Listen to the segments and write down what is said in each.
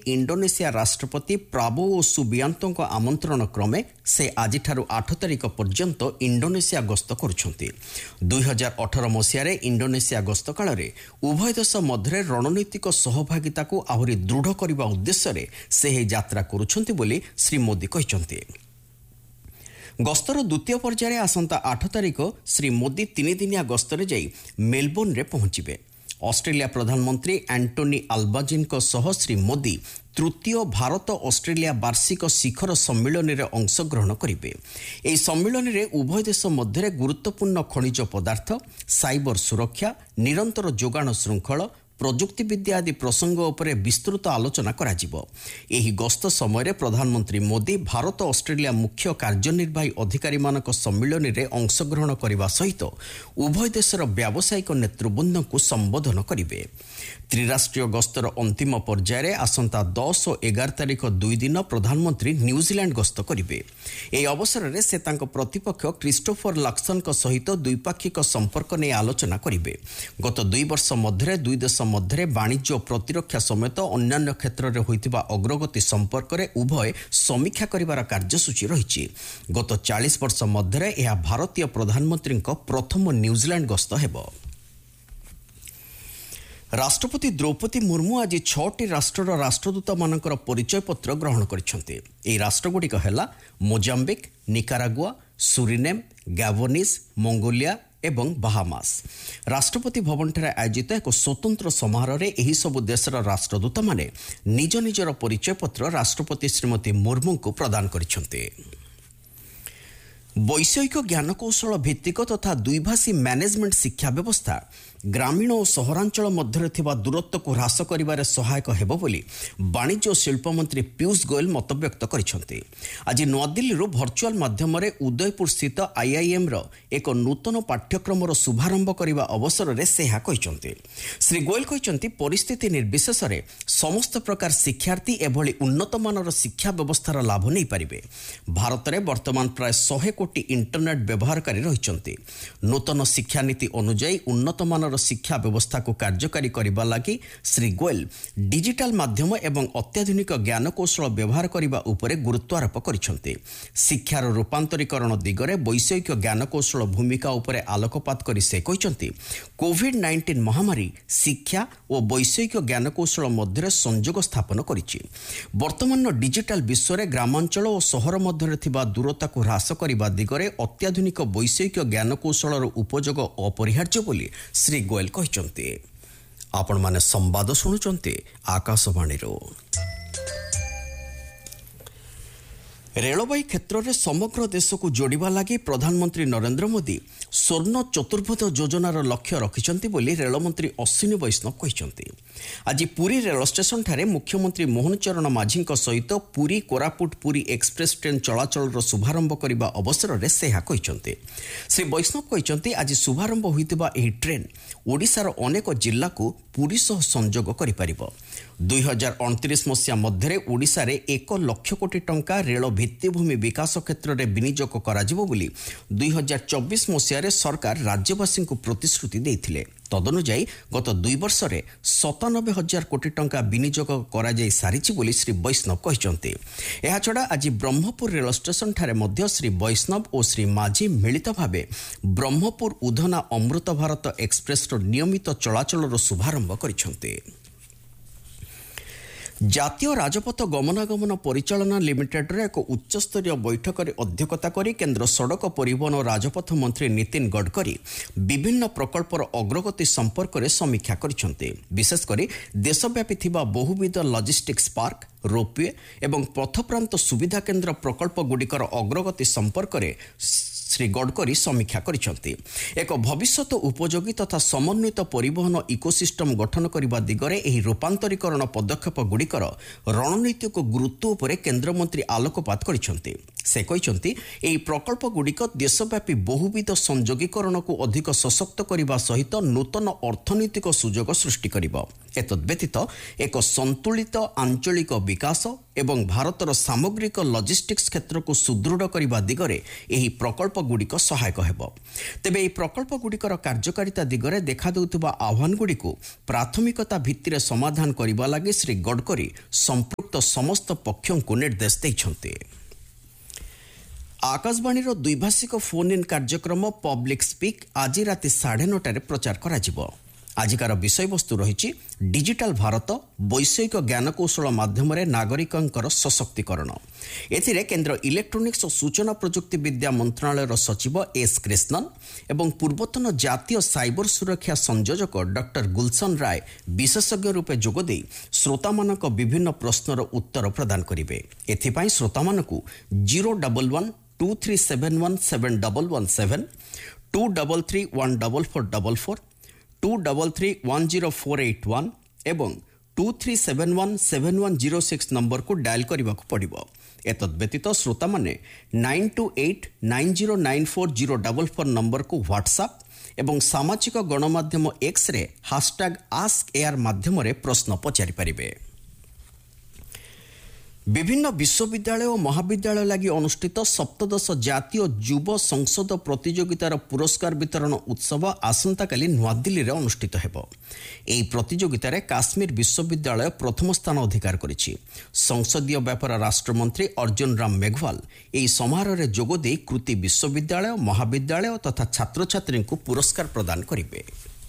Indonesia राष्ट्रपति Prabowo सुबियांतों आमंत्रण क्रमे से आज 8 तारिख पर्यंत इंडोनेशिया गस्त करुछंती। 2018 मसीह इंडोनेशिया गस्त काल रे उभय देश मध्य रणनीतिक सहभागिता को आहुरी दृढ़ करने उद्देश्य से यात्रा करुछंती बोली श्री मोदी कहते। गस्तर द्वितीय पर्यायर आसंता 8 तारिख श्री मोदी 3 दिनिया गस्तर जाई मेलबोर्न रे पहुंचिबे। ऑस्ट्रेलिया प्रधानमंत्री एंटोनी अल्बाजीन सह श्री मोदी तृतीय भारत ऑस्ट्रेलिया वार्षिक शिखर सम्मेलन में अंशग्रहण करेंगे। यह सम्मेलन में उभय देश मध्य गुरुत्वपूर्ण खनिज पदार्थ, साइबर सुरक्षा, निरंतर जोगाण श्रृंखल, प्रजुक्ति विद्या आदि प्रसंग उपरे विस्तृत आलोचना कराजिबो। एही गस्त समय प्रधानमंत्री मोदी भारत ऑस्ट्रेलिया मुख्य कार्यनिर्वाही अधिकारी मानक सम्मेलन में अंशग्रहण करने सहित उभय देशर व्यावसायिक नेतृवृंद को संबोधन करेंगे। त्रिराष्ट्रीय गस्तर अंतिम पर्यायर आसंता 10 और 11 तारिख 2 दिन प्रधानमंत्री न्यूजीलैंड गस्त करेंगे। यह अवसर में से प्रतिपक्ष क्रिस्टोफर लक्सन सहित द्विपाक्षिक संपर्क नहीं आलोचना करेंगे। गत 2 वर्ष मध्य दुई देश मध्य वाणिज्य और प्रतिरक्षा समेत अन्य क्षेत्र में होइतिबा अग्रगति संपर्क में उभय समीक्षा करिवार कार्यसूची रही। गत 40 वर्ष मध्य यह भारतीय प्रधानमंत्री प्रथम न्यूजीलैंड गस्त हेबो। राष्ट्रपति द्रौपदी मुर्मू आज 6टी राष्ट्रर राष्ट्रदूत मानकर परिचय पत्र ग्रहण करिसेंते। एही राष्ट्रगुड़िक हेला मोजाम्बिक, निकारागुआ, सुरिनेम, गैबोनिस, मंगोलिया एवं बाहामास। राष्ट्रपति भवन ठारे आयोजित एक स्वतंत्र समारोह में एही सबु देशर राष्ट्रदूत माने निज निजर परिचय पत्र राष्ट्रपति श्रीमती मुर्मू को प्रदान करिसेंते। वैषयिक ज्ञानकौशल भित्तिक तथा द्विभाषी मैनेजमेंट शिक्षा व्यवस्था ग्रामीण और सहरांचल मध्य थिबा दूरत्व को ह्रास करिबारे सहायक हेबो बोली वाणिज्य और शिल्प मंत्री पीयूष गोयल मतव्यक्त करिसेंते। आज नूआदिल्ली भर्चुआल माध्यम उदयपुर स्थित आईआईएम रो एक नूतन पाठ्यक्रम शुभारंभ करने अवसर में से कहते। श्री गोयल कहते परिस्थिति निर्विशेष रे समस्त प्रकार शिक्षार्थी एभली उन्नत मानर शिक्षा व्यवस्थार लाभ नहीं पारिबे। भारत में वर्तमान प्राय 100 कोटी इंटरनेट व्यवहारकारी रहिसेंते। नूतन शिक्षा नीति अनुଯାयी उन्नत मानर शिक्षा व्यवस्था को कार्यकारी करने लगी श्री गोयल डिजिटल माध्यम एवं अत्याधुनिक ज्ञानकौशल व्यवहार करने उपरे गुरुत्वारोप करिसेंते। शिक्षार रूपांतरीकरण दिगरे वैषयिक ज्ञानकौशल भूमिका उपरे आलोकपात करी से कहते कोविड-19 महामारी शिक्षा और वैषयिक ज्ञानकौशल मध्य संयोग स्थापन करिछि। वर्तमान डिजिटल विश्व में ग्रामांचल और सहर मध्य थिबा दूरता को ह्रास करने दिगरे अत्याधुनिक वैषयिक ज्ञानकौशल उपयोग अपरिहार्य बोली श्री गोयल कहते। आपण माने संवाद शुणुचंते आकाशवाणी रो। रेलवाई क्षेत्र में समग्र देश को जोड़िबा लगी प्रधानमंत्री नरेंद्र मोदी स्वर्ण चतुर्भुज योजनार लक्ष्य रखिछंती बोली रेलमंत्री अश्विनी वैष्णव कहते। आज पुरी रेल स्टेशन ठारे मुख्यमंत्री मोहन चरण माझी सहित पुरी कोरापुट पुरी एक्सप्रेस ट्रेन चलाचल शुभारंभ करने अवसर में से कहते। श्री वैष्णव कहते आज शुभारंभ होइतिबा एही ट्रेन ओडिशार अनेक जिल्ला को पुरी सह संजोग करिपारिबो। 2029 मसीहा मध्य ओडिशा रे 1 लाख कोटी टंका रेल भित्तिभूमि विकास क्षेत्र में विनियोग कराजिबो बोली 2024 मसीह सरकार राज्यवासी को प्रतिश्रुति देथिले। तदनुଯାयी गत 2 वर्ष में 97,000 कोटी टंका विनियोग करा जाई सारिछि बोली श्री वैष्णव कहते। एहा छड़ा आज ब्रह्मपुर रेल स्टेशन ठारे मध्य श्री वैष्णव और श्री माझी मिलित भावे ब्रह्मपुर उधना अमृत भारत एक्सप्रेस नियमित चलाचल शुभारंभ करिसेंते। जातीय राजपथ गमनागमन परिचालना लिमिटेड एक उच्चस्तरीय बैठक में अध्यक्षता करी केंद्र सड़क परिवहन और राजपथ मंत्री नितिन गडकरी विभिन्न प्रकल्पर अग्रगति संपर्क में समीक्षा करिसेंते। विशेषकर देशव्यापी थिबा बहुविध लॉजिस्टिक्स पार्क, रोपवे एवं पथप्रांत सुविधा केंद्र प्रकल्प गुड़िकर अग्रगति संपर्क में श्री गडकरी समीक्षा करिसेंते। एक भविष्यत उपयोगी तथा समन्वित परिवहन इकोसिस्टम गठन करने दिगरे एही रूपांतरीकरण पदक्षेप गुड़िकर रणनीतिक गुरुत्व उपरे केंद्रमंत्री आलोकपात करिसेंते। से कहते ଏହି ପ୍ରକଳ୍ପଗୁଡ଼ିକ ଦେଶବ୍ୟାପୀ ବହୁବିଧ ସଂଯୋଗୀକରଣକୁ ଅଧିକ ସଶକ୍ତ କରିବା ସହିତ ନୂତନ ଅର୍ଥନୈତିକ ସୁଯୋଗ ସୃଷ୍ଟି କରିବ। ଏତଦ୍ବ୍ୟତୀତ ଏକ ସନ୍ତୁଳିତ ଆଞ୍ଚଳିକ ବିକାଶ ଏବଂ ଭାରତର ସାମଗ୍ରିକ ଲଜିଷ୍ଟିକ୍ସ କ୍ଷେତ୍ରକୁ ସୁଦୃଢ଼ କରିବା ଦିଗରେ ଏହି ପ୍ରକଳ୍ପଗୁଡ଼ିକ ସହାୟକ ହେବ। ତେବେ ଏହି ପ୍ରକଳ୍ପଗୁଡ଼ିକର କାର୍ଯ୍ୟକାରିତା ଦିଗରେ ଦେଖାଦେଉଥିବା ଆହ୍ୱାନଗୁଡ଼ିକୁ ପ୍ରାଥମିକତା ଭିତ୍ତିରେ ସମାଧାନ କରିବା ଲାଗି ଶ୍ରୀ ଗଡ଼କରୀ ସମ୍ପୃକ୍ତ ସମସ୍ତ ପକ୍ଷଙ୍କୁ ନିର୍ଦ୍ଦେଶ ଦେଇଛନ୍ତି। ଆକାଶବାଣୀର ଦ୍ୱିଭାଷିକ ଫୋନ୍ ଇନ୍ କାର୍ଯ୍ୟକ୍ରମ ପବ୍ଲିକ୍ ସ୍ପିକ୍ ଆଜି ରାତି 9:30 ପ୍ରଚାର କରାଯିବ। ଆଜିକାର ବିଷୟବସ୍ତୁ ରହିଛି ଡିଜିଟାଲ ଭାରତ ବୈଷୟିକ ଜ୍ଞାନକୌଶଳ ମାଧ୍ୟମରେ ନାଗରିକଙ୍କର ସଶକ୍ତିକରଣ। ଏଥିରେ କେନ୍ଦ୍ର ଇଲେକ୍ଟ୍ରୋନିକ୍ସ ଓ ସୂଚନା ପ୍ରଯୁକ୍ତି ବିଦ୍ୟା ମନ୍ତ୍ରଣାଳୟର ସଚିବ ଏସ୍ କ୍ରିଷ୍ଣନ୍ ଏବଂ ପୂର୍ବତନ ଜାତୀୟ ସାଇବର ସୁରକ୍ଷା ସଂଯୋଜକ ଡକ୍ଟର ଗୁଲସନ ରାୟ ବିଶେଷଜ୍ଞ ରୂପେ ଯୋଗଦେଇ ଶ୍ରୋତାମାନଙ୍କ ବିଭିନ୍ନ ପ୍ରଶ୍ନର ଉତ୍ତର ପ୍ରଦାନ କରିବେ। ଏଥିପାଇଁ ଶ୍ରୋତାମାନଙ୍କୁ 011-2371-7117 233-14444 233-10481 ଏବଂ 2371-7106 ନମ୍ବରକୁ ଡାଏଲ୍ କରିବାକୁ ପଡ଼ିବ। ଏତଦ୍ବ୍ୟତୀତ ଶ୍ରୋତାମାନେ 9289094044 ନମ୍ବରକୁ ହ୍ୱାଟ୍ସଆପ୍ ଏବଂ ସାମାଜିକ ଗଣମାଧ୍ୟମ ଏକ୍ସରେ #AskAir ମାଧ୍ୟମରେ ପ୍ରଶ୍ନ ପଚାରିପାରିବେ। ବିଭିନ୍ନ ବିଶ୍ୱବିଦ୍ୟାଳୟ ଓ ମହାବିଦ୍ୟାଳୟ ଲାଗି ଅନୁଷ୍ଠିତ 17ଶ ଜାତୀୟ ଯୁବ ସଂସଦ ପ୍ରତିଯୋଗିତାର ପୁରସ୍କାର ବିତରଣ ଉତ୍ସବ ଆସନ୍ତାକାଲି ନୂଆଦିଲ୍ଲୀରେ ଅନୁଷ୍ଠିତ ହେବ। ଏହି ପ୍ରତିଯୋଗିତାରେ କାଶ୍ମୀର ବିଶ୍ୱବିଦ୍ୟାଳୟ ପ୍ରଥମ ସ୍ଥାନ ଅଧିକାର କରିଛି। ସଂସଦୀୟ ବ୍ୟାପାର ରାଷ୍ଟ୍ରମନ୍ତ୍ରୀ ଅର୍ଜୁନ ରାମ ମେଘୱାଲ ଏହି ସମାରୋହରେ ଯୋଗଦେଇ କୃତି ବିଶ୍ୱବିଦ୍ୟାଳୟ ମହାବିଦ୍ୟାଳୟ ତଥା ଛାତ୍ରଛାତ୍ରୀଙ୍କୁ ପୁରସ୍କାର ପ୍ରଦାନ କରିବେ।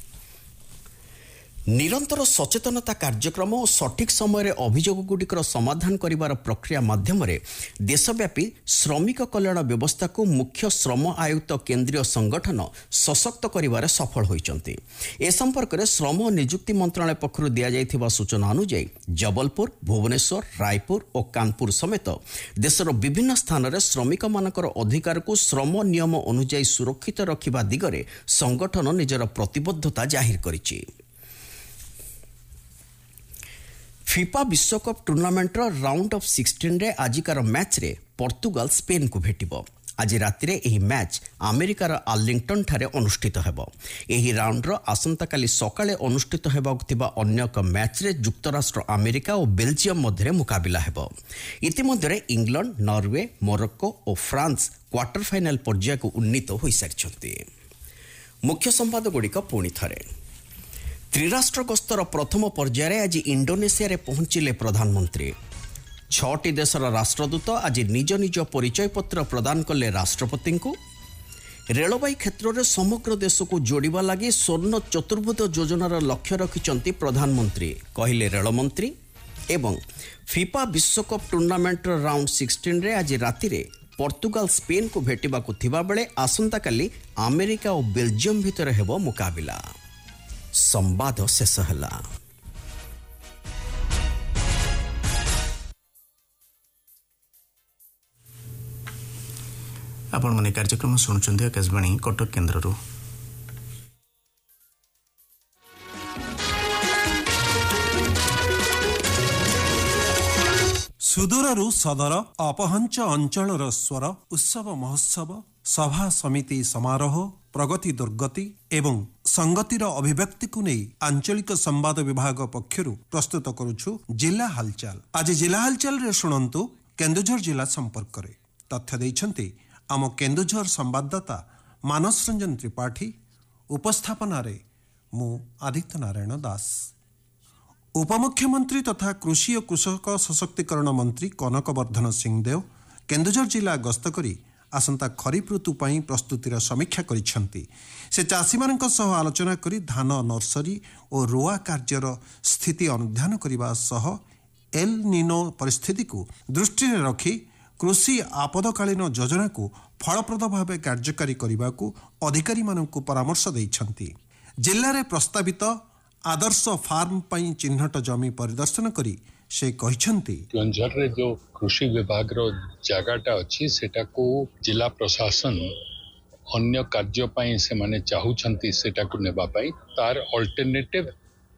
ନିରନ୍ତର ସଚେତନତା କାର୍ଯ୍ୟକ୍ରମ ଓ ସଠିକ୍ ସମୟରେ ଅଭିଯୋଗଗୁଡ଼ିକର ସମାଧାନ କରିବାର ପ୍ରକ୍ରିୟା ମାଧ୍ୟମରେ ଦେଶବ୍ୟାପୀ ଶ୍ରମିକ କଲ୍ୟାଣ ବ୍ୟବସ୍ଥାକୁ ମୁଖ୍ୟ ଶ୍ରମ ଆୟୁକ୍ତ କେନ୍ଦ୍ରୀୟ ସଂଗଠନ ସଶକ୍ତ କରିବାରେ ସଫଳ ହୋଇଛନ୍ତି। ଏ ସମ୍ପର୍କରେ ଶ୍ରମ ଓ ନିଯୁକ୍ତି ମନ୍ତ୍ରଣାଳୟ ପକ୍ଷରୁ ଦିଆଯାଇଥିବା ସୂଚନା ଅନୁଯାୟୀ ଜବଲପୁର, ଭୁବନେଶ୍ୱର, ରାୟପୁର ଓ କାନପୁର ସମେତ ଦେଶର ବିଭିନ୍ନ ସ୍ଥାନରେ ଶ୍ରମିକମାନଙ୍କର ଅଧିକାରକୁ ଶ୍ରମ ନିୟମ ଅନୁଯାୟୀ ସୁରକ୍ଷିତ ରଖିବା ଦିଗରେ ସଂଗଠନ ନିଜର ପ୍ରତିବଦ୍ଧତା ଜାହିର କରିଛି। ଫିଫା ବିଶ୍ୱକପ୍ ଟୁର୍ଣ୍ଣାମେଣ୍ଟର ରାଉଣ୍ଡ ଅଫ୍ 16ରେ ଆଜିକାର ମ୍ୟାଚ୍ରେ ପର୍ତ୍ତୁଗାଲ ସ୍ପେନ୍କୁ ଭେଟିବ। ଆଜି ରାତିରେ ଏହି ମ୍ୟାଚ୍ ଆମେରିକାର ଆର୍ଲିଂଟନ୍ଠାରେ ଅନୁଷ୍ଠିତ ହେବ। ଏହି ରାଉଣ୍ଡର ଆସନ୍ତାକାଲି ସକାଳେ ଅନୁଷ୍ଠିତ ହେବାକୁ ଥିବା ଅନ୍ୟ ଏକ ମ୍ୟାଚ୍ରେ ଯୁକ୍ତରାଷ୍ଟ୍ର ଆମେରିକା ଓ ବେଲଜିୟମ ମଧ୍ୟରେ ମୁକାବିଲା ହେବ। ଇତିମଧ୍ୟରେ ଇଂଲଣ୍ଡ, ନରୱେ, ମୋରୋକୋ ଓ ଫ୍ରାନ୍ସ କ୍ୱାର୍ଟର ଫାଇନାଲ ପର୍ଯ୍ୟାୟକୁ ଉନ୍ନୀତ ହୋଇସାରିଛନ୍ତି। ମୁଖ୍ୟ ସମ୍ବାଦଗୁଡ଼ିକ ପୁଣି ଥରେ। ତ୍ରିରାଷ୍ଟ୍ର ଗସ୍ତର ପ୍ରଥମ ପର୍ଯ୍ୟାୟରେ ଆଜି ଇଣ୍ଡୋନେସିଆରେ ପହଞ୍ଚିଲେ ପ୍ରଧାନମନ୍ତ୍ରୀ। 6ଟି ଦେଶର ରାଷ୍ଟ୍ରଦୂତ ଆଜି ନିଜ ନିଜ ପରିଚୟପତ୍ର ପ୍ରଦାନ କଲେ ରାଷ୍ଟ୍ରପତିଙ୍କୁ। ରେଳବାଇ କ୍ଷେତ୍ରରେ ସମଗ୍ର ଦେଶକୁ ଯୋଡ଼ିବା ଲାଗି ସ୍ୱର୍ଣ୍ଣ ଚତୁର୍ଭୁଜ ଯୋଜନାର ଲକ୍ଷ୍ୟ ରଖିଛନ୍ତି ପ୍ରଧାନମନ୍ତ୍ରୀ, କହିଲେ ରେଳମନ୍ତ୍ରୀ। ଏବଂ ଫିଫା ବିଶ୍ୱକପ୍ ଟୁର୍ଣ୍ଣାମେଣ୍ଟର ରାଉଣ୍ଡ 16ରେ ଆଜି ରାତିରେ ପର୍ତ୍ତୁଗାଲ ସ୍ପେନ୍କୁ ଭେଟିବାକୁ ଥିବାବେଳେ ଆସନ୍ତାକାଲି ଆମେରିକା ଓ ବେଲଜିୟମ ଭିତରେ ହେବ ମୁକାବିଲା। ସମ୍ବାଦ ଶେଷ ହେଲା। ଆପଣମାନେ କାର୍ଯ୍ୟକ୍ରମ ଶୁଣୁଛନ୍ତି ଆକାଶବାଣୀ କଟକ କେନ୍ଦ୍ରରୁ। ସୁଦୂରରୁ ସଦର ଅପହଞ୍ଚ ଅଞ୍ଚଳର ସ୍ୱର ଉତ୍ସବ ମହୋତ୍ସବ ସଭା ସମିତି ସମାରୋହ ପ୍ରଗତି ଦୁର୍ଗତି ଏବଂ ସଂଗତିର ଅଭିବ୍ୟକ୍ତିକୁ ନେଇ ଆଞ୍ଚଳିକ ସମ୍ବାଦ ବିଭାଗ ପକ୍ଷରୁ ପ୍ରସ୍ତୁତ କରୁଛୁ ଜିଲ୍ଲା ହାଲଚାଲ। ଆଜି ଜିଲ୍ଲା ହାଲଚାଲରେ ଶୁଣନ୍ତୁ କେନ୍ଦୁଝର ଜିଲ୍ଲା ସମ୍ପର୍କରେ ତଥ୍ୟ ଦେଇଛନ୍ତି ଆମ କେନ୍ଦୁଝର ସମ୍ବାଦଦାତା ମାନସ ରଞ୍ଜନ ତ୍ରିପାଠୀ। ଉପସ୍ଥାପନାରେ ମୁଁ ଆଦିତ୍ୟ ନାରାୟଣ ଦାସ। ଉପମୁଖ୍ୟମନ୍ତ୍ରୀ ତଥା କୃଷି ଓ କୃଷକ ସଶକ୍ତିକରଣ ମନ୍ତ୍ରୀ କନକବର୍ଦ୍ଧନ ସିଂହଦେଓ କେନ୍ଦୁଝର ଜିଲ୍ଲା ଗସ୍ତ କରି ଆସନ୍ତା ଖରିଫ ଋତୁ ପାଇଁ ପ୍ରସ୍ତୁତିର ସମୀକ୍ଷା କରିଛନ୍ତି। ସେ ଚାଷୀମାନଙ୍କ ସହ ଆଲୋଚନା କରି ଧାନ ନର୍ସରୀ ଓ ରୁଆ କାର୍ଯ୍ୟର ସ୍ଥିତି ଅନୁଧ୍ୟାନ କରିବା ସହ ଏଲ୍ ନିନୋ ପରିସ୍ଥିତିକୁ ଦୃଷ୍ଟିରେ ରଖି କୃଷି ଆପଦକାଳୀନ ଯୋଜନାକୁ ଫଳପ୍ରଦ ଭାବେ କାର୍ଯ୍ୟକାରୀ କରିବାକୁ ଅଧିକାରୀମାନଙ୍କୁ ପରାମର୍ଶ ଦେଇଛନ୍ତି। ଜିଲ୍ଲାରେ ପ୍ରସ୍ତାବିତ ଆଦର୍ଶ ଫାର୍ମ ପାଇଁ ଚିହ୍ନଟ ଜମି ପରିଦର୍ଶନ କରି ସେ କହିଛନ୍ତି କେନ୍ଦୁଝରରେ ଯୋଉ କୃଷି ବିଭାଗର ଜାଗାଟା ଅଛି ସେଟାକୁ ଜିଲ୍ଲା ପ୍ରଶାସନ ଅନ୍ୟ କାର୍ଯ୍ୟ ପାଇଁ ସେମାନେ ଚାହୁଁଛନ୍ତି ସେଟାକୁ ନେବା ପାଇଁ। ତାର ଅଲ୍ଟରନେଟିଭ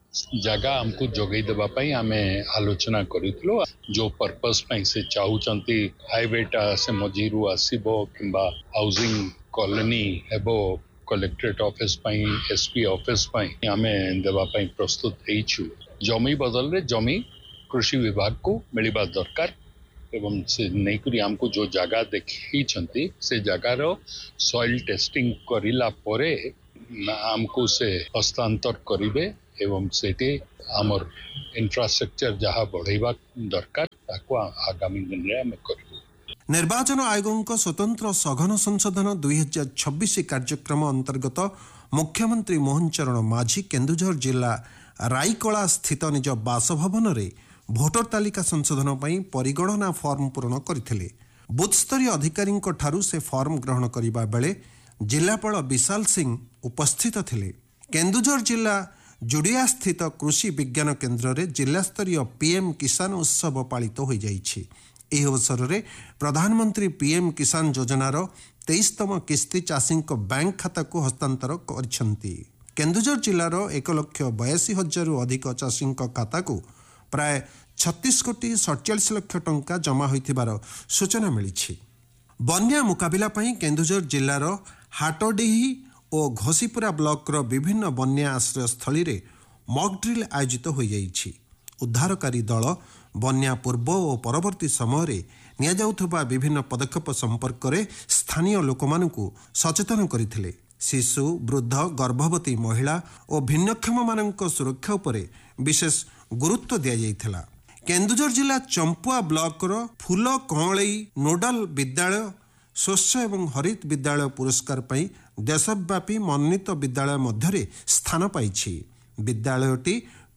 जगह हमको जोगई देबा पई आमे आलोचना करितलो जो पर्पस पई से चाहूचंती हाईवेटा से मजीरू आसीबो किंबा हाउसिंग कॉलोनी हेबो कलेक्ट्रेट ऑफिस पई एसपी ऑफिस पई आमे देबा पई प्रस्तुत हेइछु। जमी बदल रे जमी कृषि विभाग को मिलवा दरकार एवं से नहीं करी हमको जो जगह देखी से जगार सॉइल टेस्टिंग करिला परे हमको से हस्तांतर करिवे एवं सेटे हमर इंफ्रास्ट्रक्चर जहाँ बढ़ेबा दरकार ताको आगामी दिन रे हम करिबो। निर्वाचन आयोग स्वतंत्र सघन संशोधन 2026 कार्यक्रम अंतर्गत मुख्यमंत्री मोहन चरण माझी केन्दुझर जिला राईकला स्थित निज बासभवन रे भोटर तालिका संशोधन पई परिगणना फॉर्म पूरण करथिले। बूथ स्तरीय अधिकारी ठारू से फॉर्म ग्रहण करिबा बेले जिलापाल विशाल सिंह उपस्थित थिले। केन्दुझर जिला जुड़िया स्थित कृषि विज्ञान केन्द्र रे जिला स्तरीय पीएम किसान उत्सव पालित हो जाइछि। एही अवसर रे प्रधानमंत्री पीएम किसान योजनार 23तम किस्ती चाषी बैंक खाता को हस्तांतर करछंती। केन्दुझर जिलार 1,82,000 अधिक चाषी खाता को प्राय 36,47,00,000 टंका जमा होइथिबार सूचना मिली। बन्या मुकाबिला पई केन्दुझर जिलार हाटडीही और घोसीपुरा ब्लॉक विभिन्न बन्या आश्रय स्थली रे मॉक ड्रिल आयोजित हो जाइछि। उद्धारकारी दल बन्या पूर्व और परवर्ती समय निया जाउथबा विभिन्न पदक्षेप संपर्क में स्थानीय लोकमानकु सचेतन करथिले। शिशु वृद्ध गर्भवती महिला और भिन्नक्षम मानक सुरक्षा उपरे विशेष गुरुत्व दिया जाइथिला। केन्दुझर जिला चंपुआ ब्लॉक फूल कमलई नोडाल विद्यालय स्वच्छ एवं हरित विद्यालय पुरस्कार पाई देशव्यापी मनोनीत विद्यालय मध्य स्थान पाइछि। विद्यालयटी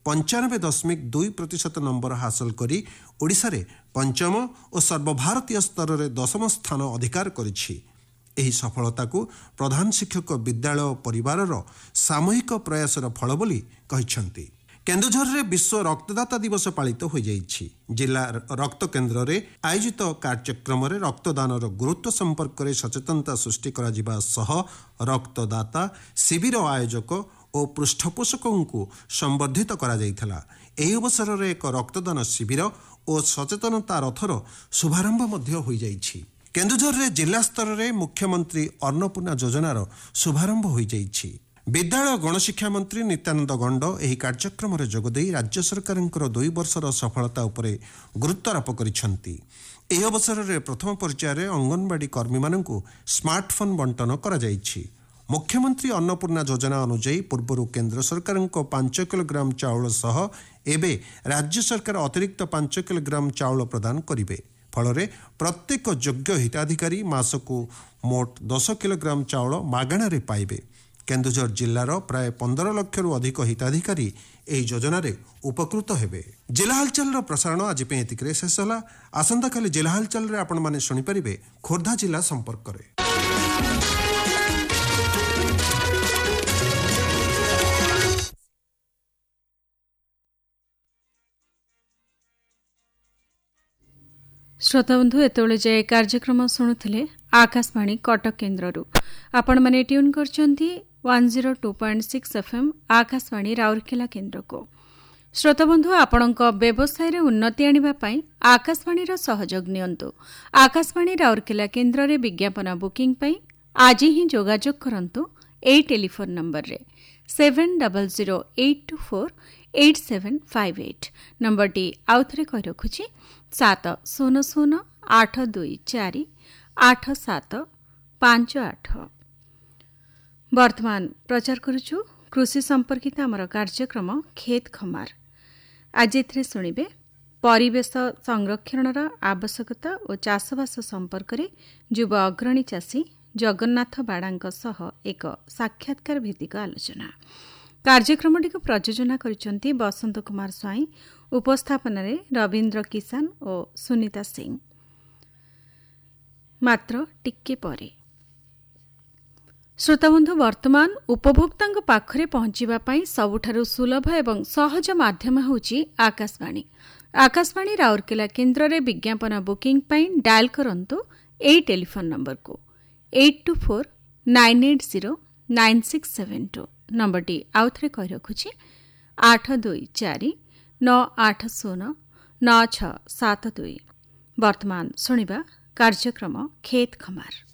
95.2% नंबर हासिल करी ओडिशा रे पंचम और सर्वभारतीय स्तर में 10म स्थान अधिकार करिछि। एही सफलता को प्रधान शिक्षक विद्यालय परिवार सामूहिक प्रयासर फल बोली कहिछंती। केन्दुझर रे विश्व रक्तदाता दिवस पालित हो जाइछि। जिला रक्त केन्द्र रे आयोजित कार्यक्रम रे रक्तदान गुरुत्व संपर्क में सचेतनता सृष्टि करा जिबा सह रक्तदाता शिविर आयोजक और पृष्ठपोषकों को संवर्धित करा जाइथला। एही अवसर रे एक रक्तदान शिविर और सचेतनता रथर शुभारंभ मध्य हो जाइछि। केन्दुझर रे जिला स्तर रे मुख्यमंत्री अन्नपूर्णा योजनार शुभारंभ हो जाइछि। विद्यालय गणशिक्षा मंत्री नित्यानंद गंड एही कार्यक्रम रे जोगदेई राज्य सरकार 2 वर्षर सफलता उपरे गुरुत्वारोप करिसेंती। एही अवसर रे प्रथम पर्यायर रे अंगनवाड़ी कर्मी मानकु स्मार्टफोन बंटन करा जाइछि। मुख्यमंत्री अन्नपूर्णा योजना अनुଯାयी पूर्व केन्द्र सरकार 5 किलोग्राम चाउल सह एबे राज्य सरकार अतिरिक्त 5 किलोग्राम चाउल प्रदान करिवे। फल प्रत्येक योग्य हिताधिकारी मासकु मोट 10 किलोग्राम चाउल मागणा रे पाइबे। केन्दुझर जिलार प्राय 15 लाख अधिक हिताधिकारी एही योजना रे उपकृत हेबे। जिला हालचाल प्रसारण आज एतिक शेष होला। आसंता काली जिला हालचाल रे आपण माने सुनि परिबे खोर्धा जिला संपर्क रे। श्रोताबंधु एतोले जाए कार्यक्रम शुणुथिले आकाशवाणी कटक केन्द्ररू। आपण माने ट्यून करचंती 102.6 एफएम आकाशवाणी राउरकेला केन्द्र को। श्रोताबंधु आपणक व्यवसाय रे उन्नति आनिबा पई आकाशवाणी रो सहयोग नियंतु। आकाशवाणी राउरकेला केन्द्र रे विज्ञापन बुकिंग पई आज ही जोगाजोग करंतु ए टेलीफोन नंबर रे 7008248758 नंबर टी आउथरे कहि रखुची 7082487558। वर्तमान प्रचार करुचु कृषि संपर्कित आमर कार्यक्रम खेत खमार। आज एथरे सुनिबे परिवेश संरक्षणर आवश्यकता और चाषबास संपर्क रे युवा अग्रणी चाषी जगन्नाथ बाड़ांक सह एक साक्षात्कार भित्तिक आलोचना। कार्यक्रमटी को प्रयोजना करिसेंती बसंत कुमार स्वाई, उपस्थापन रे रविंद्र किसान और सुनीता सिंह। मात्र टिके परे श्रोताबंधु वर्तमान उपभोक्ता पाखरे पहुंचीबा पई सबुठारु सुलभ एवं सहज माध्यम होची आकाशवाणी। आकाशवाणी राउरकेला केन्द्र रे विज्ञापन बुकिंग पई डायल करंतु ए टेलीफोन नंबर को 8249809672 नंबर टी आउथरे कहि रखुची 8249809672। ବର୍ତ୍ତମାନ ଶୁଣିବା କାର୍ଯ୍ୟକ୍ରମ ଖେତ ଖମାର।